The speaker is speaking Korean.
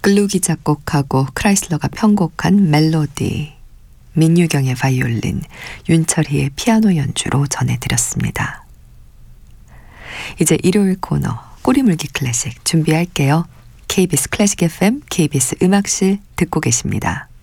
글루기 작곡하고 크라이슬러가 편곡한 멜로디, 민유경의 바이올린, 윤철희의 피아노 연주로 전해드렸습니다. 이제 일요일 코너 꼬리물기 클래식 준비할게요. KBS 클래식 FM, KBS 음악실 듣고 계십니다.